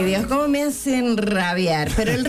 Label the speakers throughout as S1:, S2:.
S1: Dios, cómo me hacen rabiar. Pero el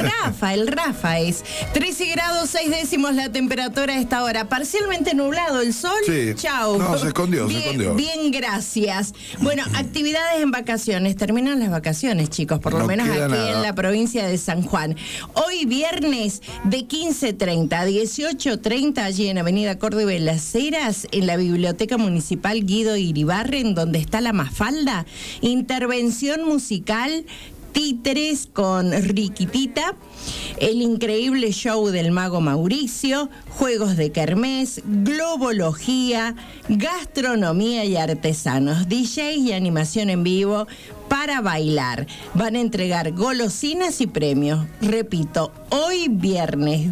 S1: Rafa es 13 grados 6 décimos la temperatura a esta hora. Parcialmente nublado el sol.
S2: Sí.
S1: Chau.
S2: No, se escondió.
S1: Bien, gracias. Bueno, actividades en vacaciones. Terminan las vacaciones, chicos, por lo menos aquí
S2: nada
S1: en la provincia de San Juan. Hoy viernes de 15:30 a 18:30 allí en Avenida Córdoba y Las Heras, en la Biblioteca Municipal Guido Iribarren, donde está la Mafalda, intervención musical Títeres con Riquitita, el increíble show del mago Mauricio, juegos de kermés, globología, gastronomía y artesanos, DJs y animación en vivo para bailar. Van a entregar golosinas y premios. Repito, hoy viernes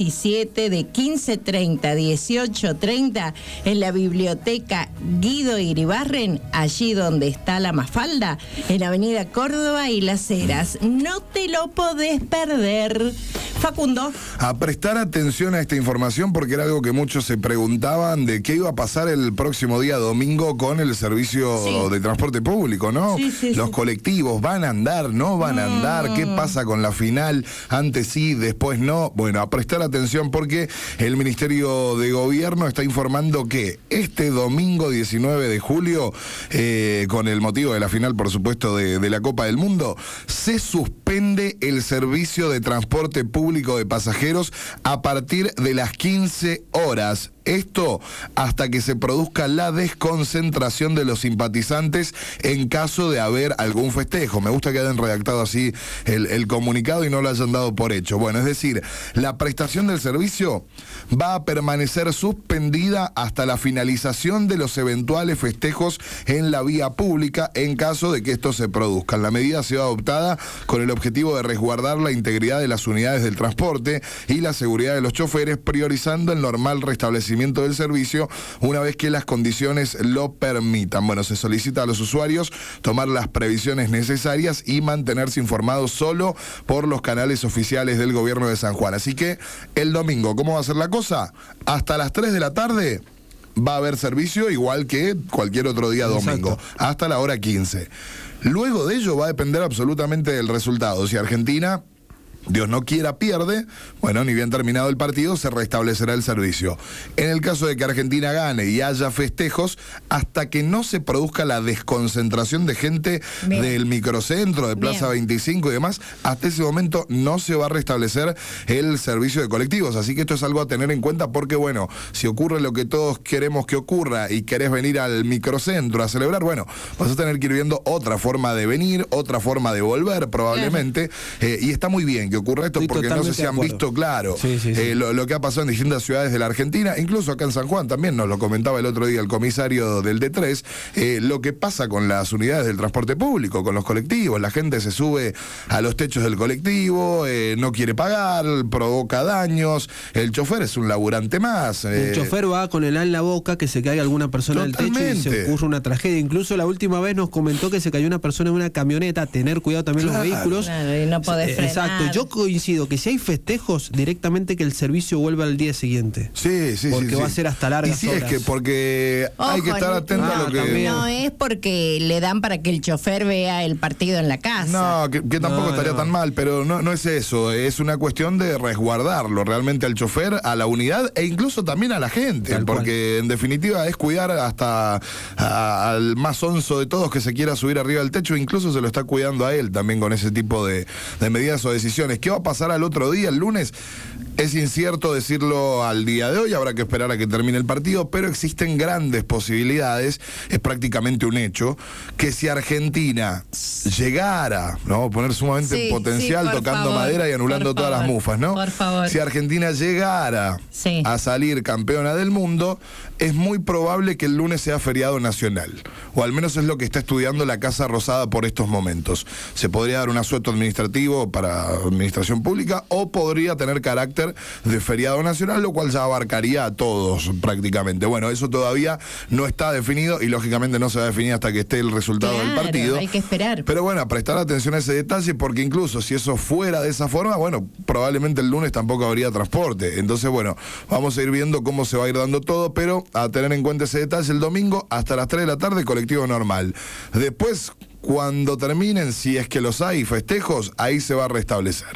S1: 17 de 15:30 a 18:30 en la Biblioteca Guido Iribarren, allí donde está la Mafalda, en Avenida Córdoba y Las Heras. No te lo podés perder. Facundo.
S2: A prestar atención a esta información porque era algo que muchos se preguntaban de qué iba a pasar el próximo día domingo con el servicio de transporte público, ¿no? Los colectivos, ¿van a andar? ¿No van a andar? ¿Qué pasa con la final? Antes sí, después no. Bueno, a prestar atención porque el Ministerio de Gobierno está informando que este domingo 19 de julio, con el motivo de la final, por supuesto, de la Copa del Mundo, se suspende el servicio de transporte público de pasajeros a partir de las 15 horas. Esto hasta que se produzca la desconcentración de los simpatizantes en caso de haber algún festejo. Me gusta que hayan redactado así el comunicado y no lo hayan dado por hecho. Bueno, es decir, la prestación del servicio va a permanecer suspendida hasta la finalización de los eventuales festejos en la vía pública en caso de que esto se produzca. La medida ha sido adoptada con el objetivo de resguardar la integridad de las unidades del transporte y la seguridad de los choferes, priorizando el normal restablecimiento del servicio una vez que las condiciones lo permitan. Bueno, se solicita a los usuarios tomar las previsiones necesarias y mantenerse informados solo por los canales oficiales del gobierno de San Juan. Así que el domingo, ¿cómo va a ser la cosa? Hasta las 3 de la tarde va a haber servicio igual que cualquier otro día domingo, hasta la hora 15. Luego de ello va a depender absolutamente del resultado. Si Argentina, Dios no quiera, pierde, bueno, ni bien terminado el partido, se restablecerá el servicio. En el caso de que Argentina gane y haya festejos, hasta que no se produzca la desconcentración de gente del microcentro, de Plaza 25 y demás, hasta ese momento no se va a restablecer el servicio de colectivos. Así que esto es algo a tener en cuenta porque, bueno, si ocurre lo que todos queremos que ocurra y querés venir al microcentro a celebrar, bueno, vas a tener que ir viendo otra forma de venir, otra forma de volver probablemente, y está muy bien que ocurra esto porque no sé si han visto claro lo que ha pasado en distintas ciudades de la Argentina, incluso acá en San Juan también nos lo comentaba el otro día el comisario del D3, lo que pasa con las unidades del transporte público, con los colectivos. La gente se sube a los techos del colectivo, no quiere pagar, provoca daños, el chofer es un laburante más.
S3: El chofer va con el A en la boca, que se caiga alguna persona del techo y se ocurre una tragedia. Incluso la última vez nos comentó que se cayó una persona en una camioneta. Tener cuidado también los vehículos.
S1: Claro, y no podés frenar.
S3: Exacto, yo coincido que si hay festejos, directamente que el servicio vuelva al día siguiente. Porque va a ser hasta largas
S2: horas.
S3: Es
S2: que porque hay que estar atento a lo que...
S1: También. No es porque le dan para que el chofer vea el partido en la casa.
S2: No, que tampoco estaría tan mal, pero no es eso. Es una cuestión de resguardarlo realmente al chofer, a la unidad e incluso también a la gente. Porque en definitiva es cuidar hasta al más onzo de todos que se quiera subir arriba del techo. Incluso se lo está cuidando a él también con ese tipo de medidas o decisiones. ¿Qué va a pasar al otro día, el lunes? Es incierto decirlo al día de hoy, habrá que esperar a que termine el partido, pero existen grandes posibilidades, es prácticamente un hecho, que si Argentina llegara, ¿no? Poner sumamente potencial, tocando madera y anulando todas las mufas, ¿no?
S1: Por favor.
S2: Si Argentina llegara a salir campeona del mundo, es muy probable que el lunes sea feriado nacional, o al menos es lo que está estudiando la Casa Rosada por estos momentos. Se podría dar un asueto administrativo para administración pública o podría tener carácter de feriado nacional, lo cual ya abarcaría a todos prácticamente. Bueno, eso todavía no está definido y lógicamente no se va a definir hasta que esté el resultado del partido.
S1: Hay que esperar.
S2: Pero bueno, prestar atención a ese detalle porque incluso si eso fuera de esa forma, bueno, probablemente el lunes tampoco habría transporte. Entonces, bueno, vamos a ir viendo cómo se va a ir dando todo, pero a tener en cuenta ese detalle, el domingo hasta las 3 de la tarde, colectivo normal. Después, cuando terminen, si es que los hay, festejos, ahí se va a restablecer.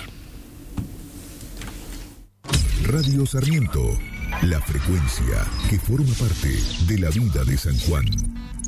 S4: Radio Sarmiento, la frecuencia que forma parte de la vida de San Juan.